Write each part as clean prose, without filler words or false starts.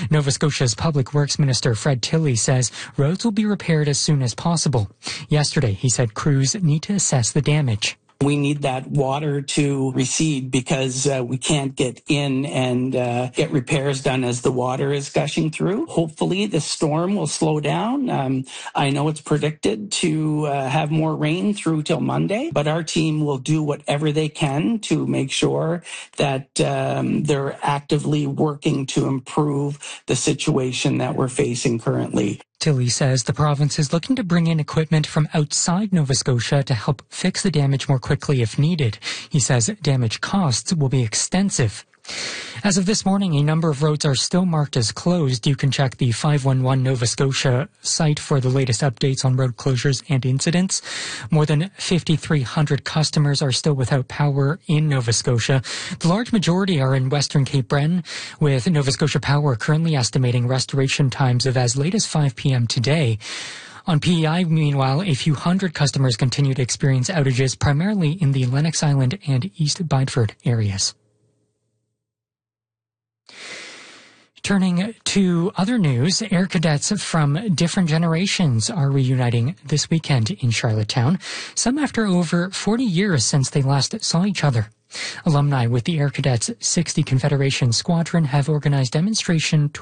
Nova Scotia's Public Works Minister Fred Tilley says roads will be repaired as soon as possible. Yesterday, he said crews need to assess the damage. We need that water to recede because we can't get in and get repairs done as the water is gushing through. Hopefully the storm will slow down. I know it's predicted to have more rain through till Monday, but our team will do whatever they can to make sure that they're actively working to improve the situation that we're facing currently. Tilley says the province is looking to bring in equipment from outside Nova Scotia to help fix the damage more quickly if needed. He says damage costs will be extensive. As of this morning, a number of roads are still marked as closed. You can check the 511 Nova Scotia site for the latest updates on road closures and incidents. More than 5,300 customers are still without power in Nova Scotia. The large majority are in Western Cape Breton, with Nova Scotia Power currently estimating restoration times of as late as 5 p.m. today. On PEI, meanwhile, a few hundred customers continue to experience outages, primarily in the Lennox Island and East Bideford areas. Turning to other news, Air Cadets from different generations are reuniting this weekend in Charlottetown, some after over 40 years since they last saw each other. Alumni with the Air Cadets 60 Confederation Squadron have organized demonstrations,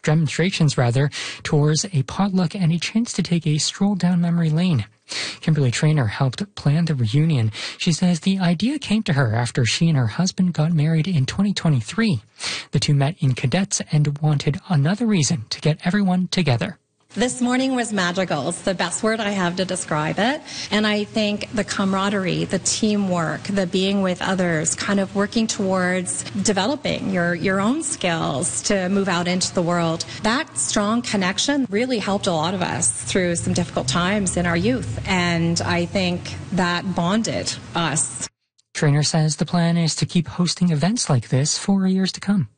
tours, a potluck, and a chance to take a stroll down memory lane. Kimberly Traynor helped plan the reunion. She says the idea came to her after she and her husband got married in 2023. The two met in cadets and wanted another reason to get everyone together. This morning was magical. It's the best word I have to describe it. And I think the camaraderie, the teamwork, the being with others, kind of working towards developing your own skills to move out into the world. That strong connection really helped a lot of us through some difficult times in our youth. And I think that bonded us. Traynor says the plan is to keep hosting events like this for years to come.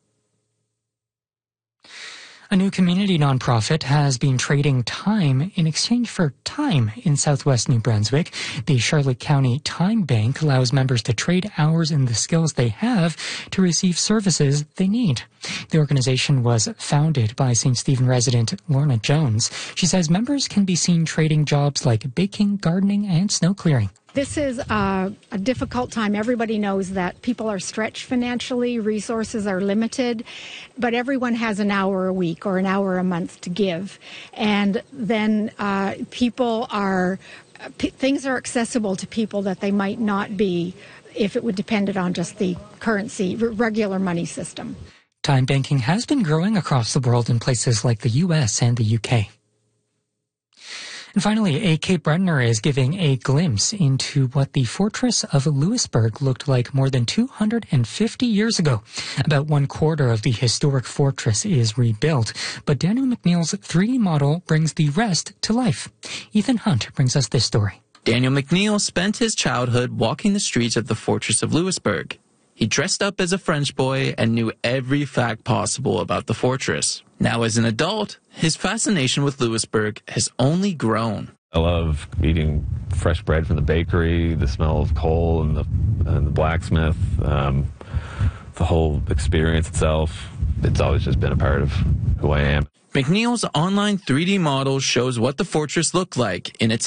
A new community nonprofit has been trading time in exchange for time in southwest New Brunswick. The Charlotte County Time Bank allows members to trade hours and the skills they have to receive services they need. The organization was founded by St. Stephen resident Lorna Jones. She says members can be seen trading jobs like baking, gardening, and snow clearing. This is a difficult time. Everybody knows that people are stretched financially, resources are limited, but everyone has an hour a week or an hour a month to give. And then things are accessible to people that they might not be if it would depended on just the currency, regular money system. Time banking has been growing across the world in places like the U.S. and the UK. And finally, a Cape Bretoner is giving a glimpse into what the fortress of Louisbourg looked like more than 250 years ago. About 1/4 of the historic fortress is rebuilt, but Daniel McNeil's 3D model brings the rest to life. Ethan Hunt brings us this story. Daniel McNeil spent his childhood walking the streets of the fortress of Louisbourg. He dressed up as a French boy and knew every fact possible about the fortress. Now as an adult, his fascination with Louisbourg has only grown. I love eating fresh bread from the bakery, the smell of coal and the blacksmith, the whole experience itself. It's always just been a part of who I am. McNeil's online 3D model shows what the fortress looked like in its